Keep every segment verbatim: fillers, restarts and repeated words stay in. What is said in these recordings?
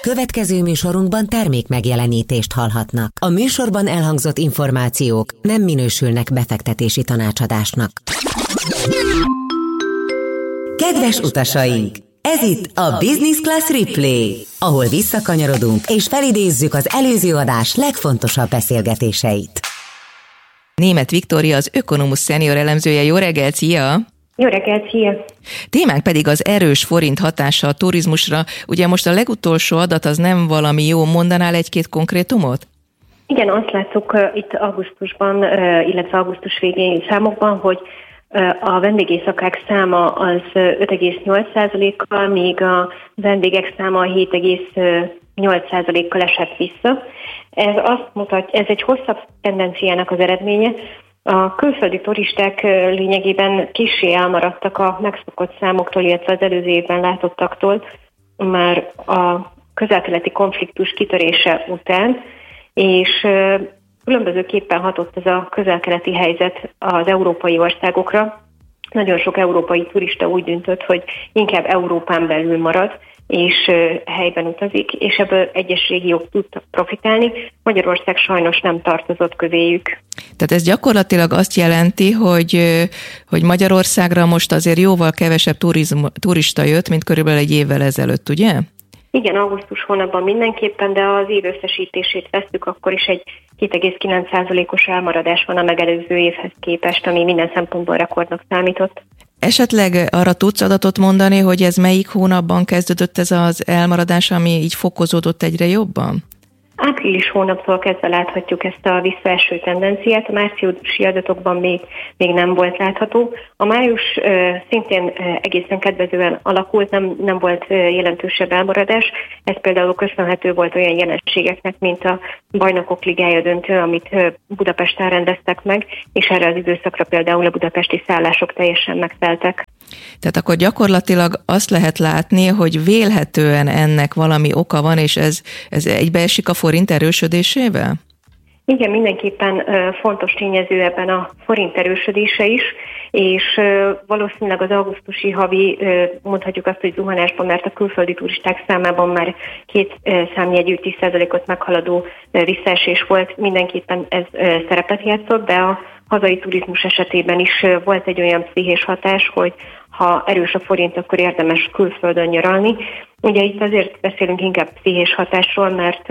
Következő műsorunkban termék megjelenítést hallhatnak. A műsorban elhangzott információk nem minősülnek befektetési tanácsadásnak. Kedves utasaink! Ez itt a Business Class Replay, ahol visszakanyarodunk és felidézzük az előző adás legfontosabb beszélgetéseit. Németh Viktória, az Ökonomus szenior elemzője. Jó reggelt, szia! Jó reggelt, szia! Témánk pedig az erős forint hatása a turizmusra. Ugye most a legutolsó adat az nem valami jó, mondanál egy-két konkrétumot? Igen, azt láttuk uh, itt augusztusban, uh, illetve augusztus végén számokban, hogy uh, a vendégészakák száma az öt egész nyolc százalékkal, míg a vendégek száma hét egész nyolc százalékkal esett vissza. Ez azt mutatja, ez egy hosszabb tendenciának az eredménye. A külföldi turisták lényegében kissé elmaradtak a megszokott számoktól, illetve az előző évben látottaktól, már a közel-keleti konfliktus kitörése után, és különbözőképpen hatott ez a közel-keleti helyzet az európai országokra. Nagyon sok európai turista úgy döntött, hogy inkább Európán belül marad, és helyben utazik, és ebből egyes régiók tudtak profitálni. Magyarország sajnos nem tartozott közéjük. Tehát ez gyakorlatilag azt jelenti, hogy, hogy Magyarországra most azért jóval kevesebb turizm, turista jött, mint körülbelül egy évvel ezelőtt, ugye? Igen, augusztus hónapban mindenképpen, de az év összesítését vesztük, akkor is egy két egész kilenc százalékos elmaradás van a megelőző évhez képest, ami minden szempontból rekordnak számított. Esetleg arra tudsz adatot mondani, hogy ez melyik hónapban kezdődött ez az elmaradás, ami így fokozódott egyre jobban? Április hónaptól kezdve láthatjuk ezt a visszaeső tendenciát, a márciusi adatokban még, még nem volt látható. A május uh, szintén uh, egészen kedvezően alakult, nem, nem volt uh, jelentősebb elmaradás. Ez például köszönhető volt olyan jelenségeknek, mint a Bajnokok Ligája döntő, amit uh, Budapesten rendeztek meg, és erre az időszakra például a budapesti szállások teljesen megteltek. Tehát akkor gyakorlatilag azt lehet látni, hogy vélhetően ennek valami oka van, és ez, ez egybeesik a forint erősödésével? Igen, mindenképpen fontos tényező ebben a forint erősödése is, és valószínűleg az augusztusi havi, mondhatjuk azt, hogy zuhanásban, mert a külföldi turisták számában már két számjegyű tíz százalékot meghaladó visszaesés volt, mindenképpen ez szerepet játszott, de a hazai turizmus esetében is volt egy olyan pszichés hatás, hogy ha erős a forint, akkor érdemes külföldön nyaralni. Ugye itt azért beszélünk inkább pszichés hatásról, mert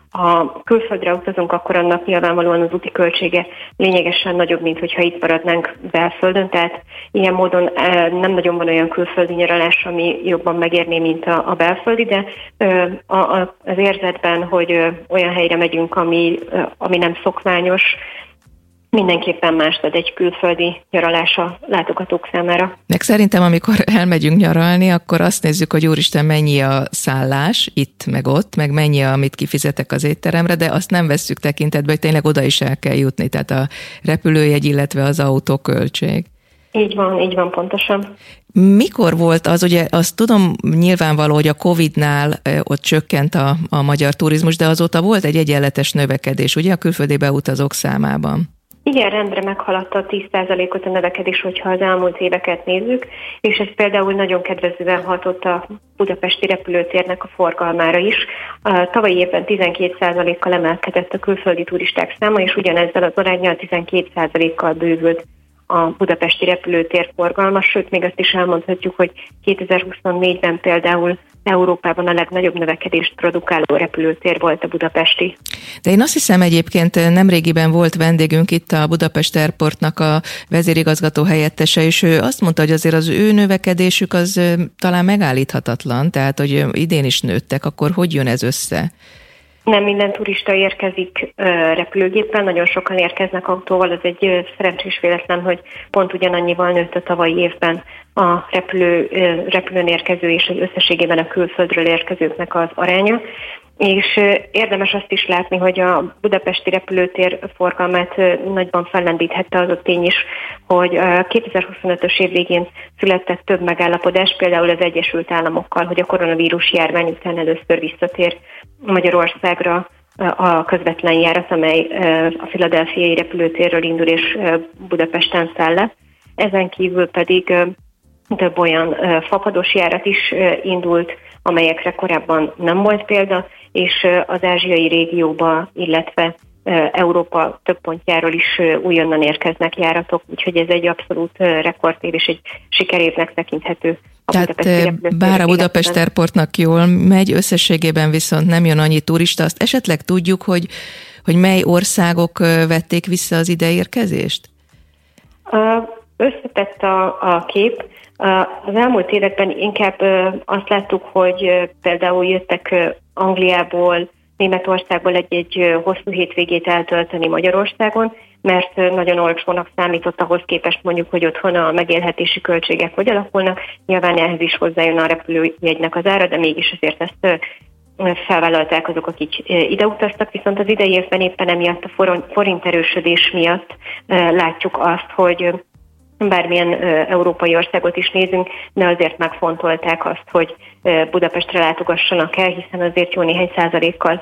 ha külföldre utazunk, akkor annak nyilvánvalóan az úti költsége lényegesen nagyobb, mint hogyha itt maradnánk belföldön, tehát ilyen módon nem nagyon van olyan külföldi nyaralás, ami jobban megérné, mint a, a belföldi, de a, a, az érzetben, hogy olyan helyre megyünk, ami, ami nem szokványos, mindenképpen más ad egy külföldi nyaralás a látogatók számára. Meg szerintem, amikor elmegyünk nyaralni, akkor azt nézzük, hogy úristen, mennyi a szállás itt, meg ott, meg mennyi, amit kifizetek az étteremre, de azt nem vesszük tekintetbe, hogy tényleg oda is el kell jutni, tehát a repülőjegy, illetve az autóköltség. Így van, így van pontosan. Mikor volt az, ugye azt tudom nyilvánvaló, hogy a Covidnál ott csökkent a, a magyar turizmus, de azóta volt egy egyenletes növekedés, ugye a külföldi beutazók számában? Igen, rendre meghaladta a tíz százalékot a növekedés, hogyha az elmúlt éveket nézzük, és ez például nagyon kedvezően hatott a budapesti repülőtérnek a forgalmára is. A tavalyi évben tizenkét százalékkal emelkedett a külföldi turisták száma, és ugyanezzel az aránnyal tizenkét százalékkal bővült a budapesti repülőtér forgalma, sőt, még azt is elmondhatjuk, hogy kétezer-huszonnégyben például Európában a legnagyobb növekedést produkáló repülőtér volt a budapesti. De én azt hiszem egyébként nemrégiben volt vendégünk itt a Budapest Airportnak a vezérigazgató helyettese, és ő azt mondta, hogy azért az ő növekedésük az talán megállíthatatlan, tehát hogy idén is nőttek, akkor hogy jön ez össze? Nem minden turista érkezik uh, repülőgéppel, nagyon sokan érkeznek autóval, ez egy uh, szerencsés véletlen, hogy pont ugyanannyival nőtt a tavalyi évben a repülő, uh, repülőn érkező és összességében a külföldről érkezőknek az aránya. És uh, érdemes azt is látni, hogy a budapesti repülőtér forgalmát uh, nagyban fellendíthette az a tény is, hogy a kétezer-huszonötös év végén született több megállapodás, például az Egyesült Államokkal, hogy a koronavírus járvány után először visszatér Magyarországra a közvetlen járat, amely a philadelphiai repülőtérről indul és Budapesten száll le. Ezen kívül pedig több olyan fapados járat is indult amelyekre korábban nem volt példa, és az ázsiai régióba, illetve Európa több pontjáról is újonnan érkeznek járatok, úgyhogy ez egy abszolút rekordév és egy sikerévnek tekinthető. Tehát bár a Budapest Airportnak jól megy, összességében viszont nem jön annyi turista, azt esetleg tudjuk, hogy, hogy mely országok vették vissza az ideérkezést? Összetett a, a kép. Az elmúlt években inkább azt láttuk, hogy például jöttek Angliából, Németországból egy-egy hosszú hétvégét eltölteni Magyarországon, mert nagyon olcsónak számított ahhoz képest mondjuk, hogy otthon a megélhetési költségek hogy alakulnak. Nyilván ehhez is hozzájön a repülőjegynek az ára, de mégis azért ezt felvállalták azok, akik ideutaztak, viszont az idei évben éppen emiatt a forint erősödés miatt látjuk azt, hogy bármilyen európai országot is nézünk, de azért megfontolták azt, hogy Budapestre látogassanak el, hiszen azért jó néhány százalékkal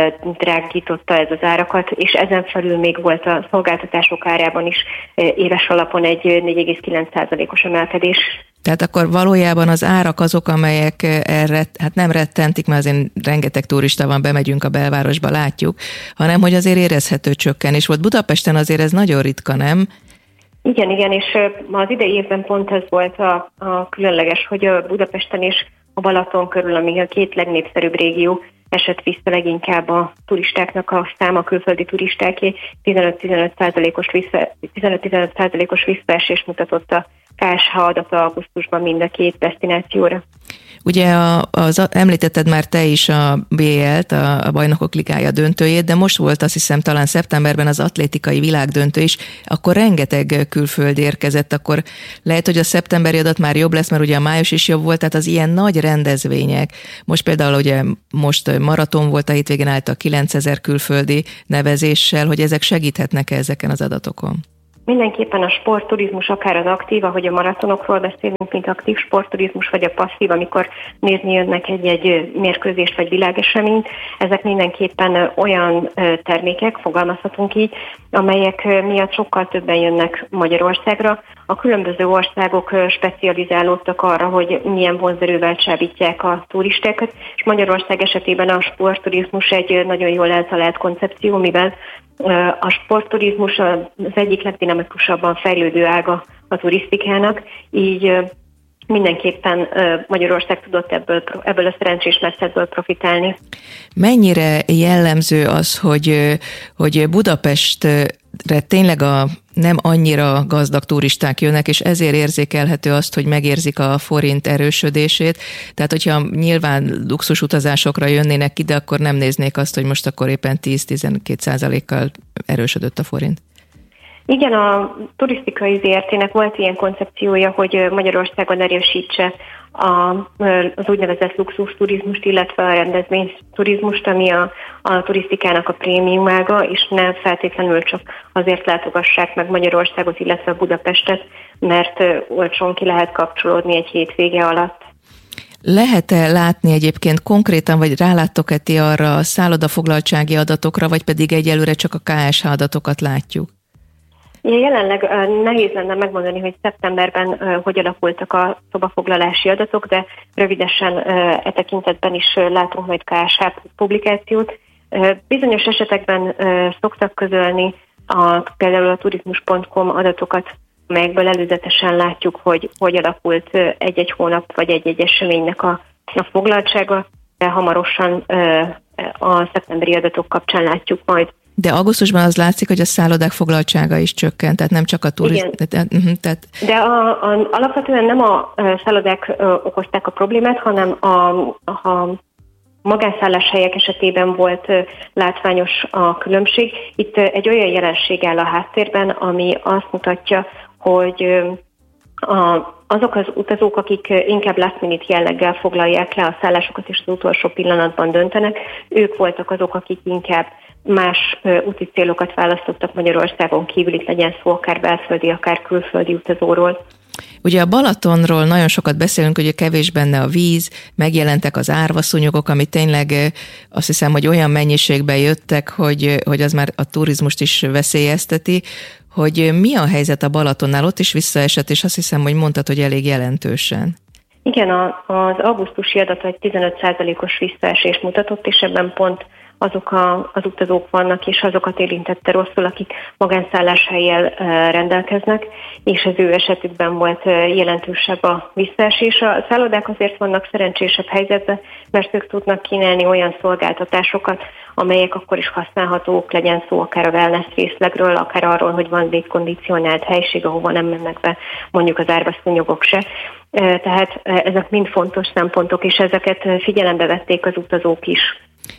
drágította ez az árakat, és ezen felül még volt a szolgáltatások árában is éves alapon egy négy egész kilenc százalékos emelkedés. Tehát akkor valójában az árak azok, amelyek erre, hát nem rettentik, mert azért rengeteg turista van, bemegyünk a belvárosba, látjuk, hanem hogy azért érezhető csökkenés volt. Budapesten azért ez nagyon ritka, nem? Igen, igen, és az idei évben pont ez volt a, a különleges, hogy a Budapesten és a Balaton körül, ami a két legnépszerűbb régió, esett vissza leginkább a turistáknak a száma, külföldi turistáké, tizenöt-tizenöt százalékos vissza, tizenöt-tizenöt százalékos visszaesés mutatott a ká es há adata augusztusban mind a két desztinációra. Ugye az, említetted már te is a bé el-t, a, a Bajnokok Ligája döntőjét, de most volt azt hiszem talán szeptemberben az atlétikai világdöntő is, akkor rengeteg külföld érkezett, akkor lehet, hogy a szeptemberi adat már jobb lesz, mert ugye a május is jobb volt, tehát az ilyen nagy rendezvények. Most például ugye most maraton volt a hétvégén, állt a kilencezer külföldi nevezéssel, hogy ezek segíthetnek-e ezeken az adatokon? Mindenképpen a sportturizmus, akár az aktív, ahogy a maratonokról beszélünk, mint aktív sportturizmus, vagy a passzív, amikor nézni jönnek egy-egy mérkőzést vagy világeseményt, ezek mindenképpen olyan termékek, fogalmazhatunk így, amelyek miatt sokkal többen jönnek Magyarországra. A különböző országok specializálódtak arra, hogy milyen vonzerővel csábítják a turistákat, és Magyarország esetében a sportturizmus egy nagyon jól eltalált koncepció, mivel a sportturizmus az egyik legdinamikusabban fejlődő ága a turisztikának, így mindenképpen Magyarország tudott ebből, ebből a szerencsés messzetből profitálni. Mennyire jellemző az, hogy, hogy Budapestre tényleg a nem annyira gazdag turisták jönnek, és ezért érzékelhető azt, hogy megérzik a forint erősödését. Tehát, hogyha nyilván luxus utazásokra jönnének ide, akkor nem néznék azt, hogy most akkor éppen tíz-tizenkét százalékkal erősödött a forint. Igen, a turisztikai zé er té-nek volt ilyen koncepciója, hogy Magyarországon erősítse a, az úgynevezett luxus turizmust, illetve a rendezvényturizmust, ami a, a turisztikának a prémium ága, és nem feltétlenül csak azért látogassák meg Magyarországot, illetve Budapestet, mert olcsón ki lehet kapcsolódni egy hétvége alatt. Lehet-e látni egyébként konkrétan, vagy ráláttok-e ti arra a szállodafoglaltsági adatokra, vagy pedig egyelőre csak a ká es há adatokat látjuk? Jelenleg nehéz lenne megmondani, hogy szeptemberben hogy alakultak a szobafoglalási adatok, de rövidesen e tekintetben is látunk majd ká es há publikációt. Bizonyos esetekben szoktak közölni a, például a turizmus pont com adatokat, amelyekből előzetesen látjuk, hogy hogy alakult egy-egy hónap vagy egy-egy eseménynek a, a foglaltsága, de hamarosan a szeptemberi adatok kapcsán látjuk majd. De augusztusban az látszik, hogy a szállodák foglaltsága is csökkent, tehát nem csak a turizmus. Tehát, tehát... De a, a, alapvetően nem a szállodák okozták a problémát, hanem a, a magánszálláshelyek esetében volt látványos a különbség. Itt egy olyan jelenség áll a háttérben, ami azt mutatja, hogy a, azok az utazók, akik inkább last minute jelleggel foglalják le a szállásokat és az utolsó pillanatban döntenek, ők voltak azok, akik inkább más úti célokat választottak Magyarországon kívül, itt legyen szó akár belföldi, akár külföldi utazóról. Ugye a Balatonról nagyon sokat beszélünk, hogy kevés benne a víz, megjelentek az árvaszúnyogok, ami tényleg azt hiszem, hogy olyan mennyiségben jöttek, hogy, hogy az már a turizmust is veszélyezteti, hogy mi a helyzet a Balatonnál, ott is visszaesett, és azt hiszem, hogy mondtad, hogy elég jelentősen. Igen, az augusztusi adat egy tizenöt százalékos visszaesést mutatott, és ebben pont azok a, az utazók vannak, és azokat érintette rosszul, akik magánszálláshelyjel rendelkeznek, és az ő esetükben volt jelentősebb a visszaesés. A szállodák azért vannak szerencsésebb helyzetben, mert ők tudnak kínálni olyan szolgáltatásokat, amelyek akkor is használhatók, legyen szó akár a wellness részlegről, akár arról, hogy van légkondicionált helység, ahova nem mennek be mondjuk az árvaszúnyogok se. Tehát ezek mind fontos szempontok, és ezeket figyelembe vették az utazók is.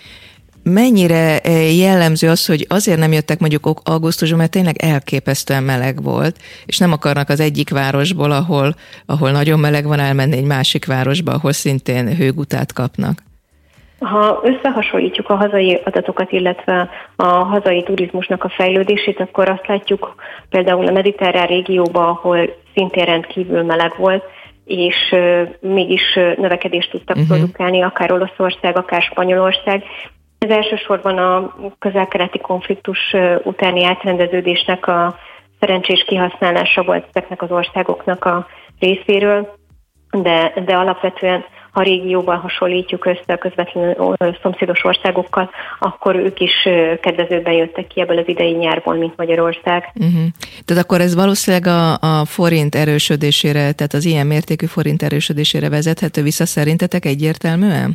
Mennyire jellemző az, hogy azért nem jöttek mondjuk augusztusban, mert tényleg elképesztően meleg volt, és nem akarnak az egyik városból, ahol, ahol nagyon meleg van, elmenni egy másik városba, ahol szintén hőgutát kapnak? Ha összehasonlítjuk a hazai adatokat, illetve a hazai turizmusnak a fejlődését, akkor azt látjuk például a mediterrán régióban, ahol szintén rendkívül meleg volt, és uh, mégis növekedést tudtak uh-huh. produkálni, akár Olaszország, akár Spanyolország. Ez elsősorban a közel-keleti konfliktus utáni átrendeződésnek a szerencsés kihasználása volt ezeknek az országoknak a részéről, de, de alapvetően, ha a régióban hasonlítjuk össze a közvetlenül szomszédos országokkal, akkor ők is kedvezőbben jöttek ki ebből az idei nyárból, mint Magyarország. Uh-huh. Tehát akkor ez valószínűleg a, a forint erősödésére, tehát az ilyen mértékű forint erősödésére vezethető vissza szerintetek egyértelműen?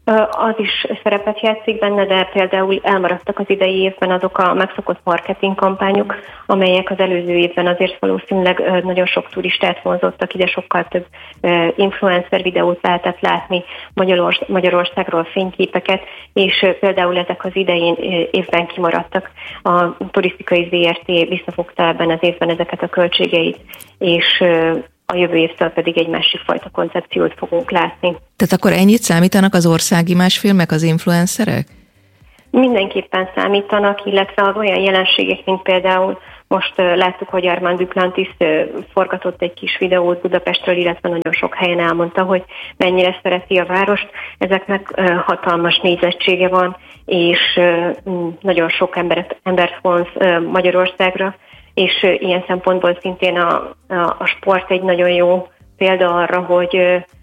Az is szerepet játszik benne, de például elmaradtak az idei évben azok a megszokott marketing kampányok, amelyek az előző évben azért valószínűleg nagyon sok turistát vonzottak, ide sokkal több influencer videót lehetett látni, Magyarországról fényképeket, és például ezek az idei évben kimaradtak. A turisztikai zé er té visszafogta ebben az évben ezeket a költségeit, és a jövő évtől pedig egy másik fajta koncepciót fogunk látni. Tehát akkor ennyit számítanak az országimázsfilmek, az influencerek? Mindenképpen számítanak, illetve az olyan jelenségek, mint például most uh, láttuk, hogy Armand Duplantis uh, forgatott egy kis videót Budapestről, illetve nagyon sok helyen elmondta, hogy mennyire szereti a várost. Ezeknek uh, hatalmas nézettsége van, és uh, nagyon sok embert, embert vonz uh, Magyarországra, és ilyen szempontból szintén a, a, a sport egy nagyon jó példa arra, hogy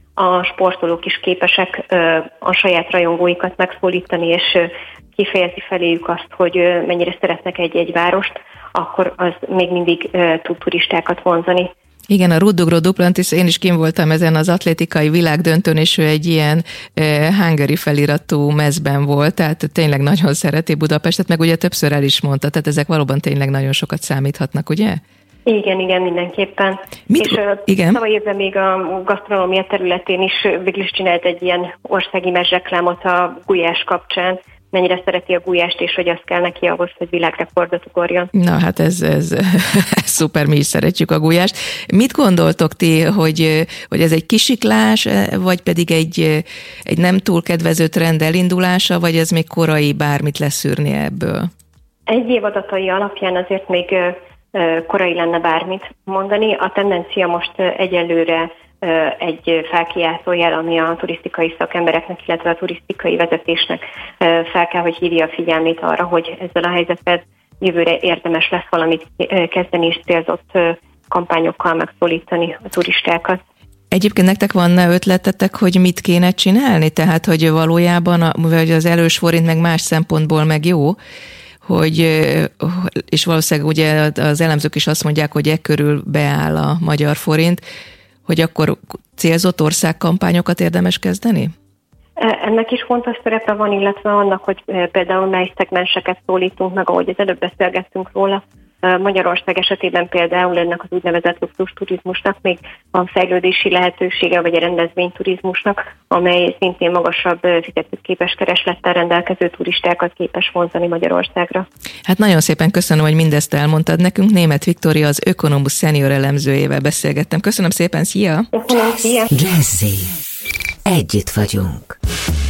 a sportolók is képesek a saját rajongóikat megszólítani, és kifejezi feléjük azt, hogy mennyire szeretnek egy-egy várost, akkor az még mindig tud turistákat vonzani. Igen, a Rudugró Duplantis, én is kim voltam ezen az atlétikai világdöntőn, és ő egy ilyen eh, Hungary feliratú mezben volt, tehát tényleg nagyon szereti Budapestet, meg ugye többször el is mondta, tehát ezek valóban tényleg nagyon sokat számíthatnak, ugye? Igen, igen, mindenképpen. Mit? És igen? tavaly évben még a gasztronómia területén is végül is csinált egy ilyen országimázs reklámot a gulyás kapcsán, mennyire szereti a gulyást, és hogy az kell neki ahhoz, hogy világrekordot ugorjon. Na hát ez, ez, ez szuper, mi is szeretjük a gulyást. Mit gondoltok ti, hogy, hogy ez egy kisiklás, vagy pedig egy, egy nem túl kedvező trend elindulása, vagy ez még korai bármit leszűrni ebből? Egy év adatai alapján azért még korai lenne bármit mondani. A tendencia most egyelőre egy felkiáltó jel, ami a turisztikai szakembereknek, illetve a turisztikai vezetésnek fel kell, hogy hívja a figyelmét arra, hogy ezzel a helyzettel jövőre érdemes lesz valamit kezdeni és célzott kampányokkal megszólítani a turistákat. Egyébként nektek van ötletetek, hogy mit kéne csinálni? Tehát, hogy valójában vagy az erős forint meg más szempontból meg jó, hogy, és valószínűleg ugye az elemzők is azt mondják, hogy e körül beáll a magyar forint, hogy akkor célzott országkampányokat érdemes kezdeni? Ennek is fontos szerepe van, illetve annak, hogy például mely szegmenseket szólítunk meg, ahogy az előbb beszélgettünk róla. Magyarország esetében például ennek az úgynevezett luxus turizmusnak még van fejlődési lehetősége, vagy a rendezvényturizmusnak, amely szintén magasabb fizetőképes kereslettel rendelkező turistákat képes vonzani Magyarországra. Hát nagyon szépen köszönöm, hogy mindezt elmondtad nekünk. Németh Viktória, az Ökonomusz szenior elemzőjével beszélgettem. Köszönöm szépen, szia! Köszönöm, szia! Jazzy. Együtt vagyunk.